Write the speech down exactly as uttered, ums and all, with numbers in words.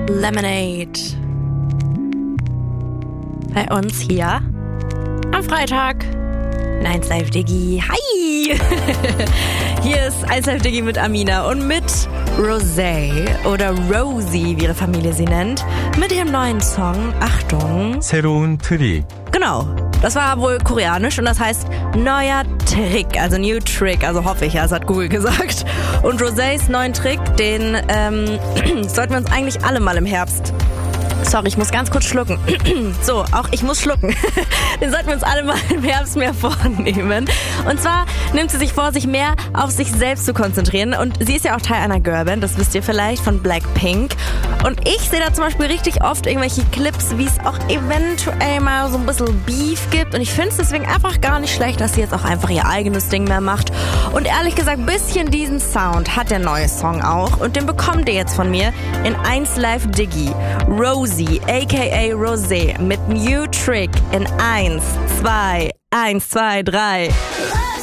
Lemonade. Bei uns hier am Freitag. eins Live Diggi. Hi! Hier ist eins Live Diggi mit Amina und mit Rosé oder Rosie, wie ihre Familie sie nennt, mit ihrem neuen Song. Achtung. 새로운 트릭. Genau. Das war wohl koreanisch und das heißt neuer Trick, also New Trick, also hoffe ich, ja, das hat Google gesagt. Und Rosés neuen Trick, den ähm, sollten wir uns eigentlich alle mal im Herbst... Sorry, ich muss ganz kurz schlucken. So, auch ich muss schlucken. Den sollten wir uns alle mal im Herbst mehr vornehmen. Und zwar nimmt sie sich vor, sich mehr auf sich selbst zu konzentrieren. Und sie ist ja auch Teil einer Girlband, das wisst ihr vielleicht, von Blackpink. Und ich sehe da zum Beispiel richtig oft irgendwelche Clips, wie es auch eventuell mal so ein bisschen Beef gibt. Und ich finde es deswegen einfach gar nicht schlecht, dass sie jetzt auch einfach ihr eigenes Ding mehr macht. Und ehrlich gesagt, ein bisschen diesen Sound hat der neue Song auch. Und den bekommt ihr jetzt von mir in eins Live Diggi. Rosie, aka Rosé, mit New Trick in eins, zwei, eins, zwei, drei.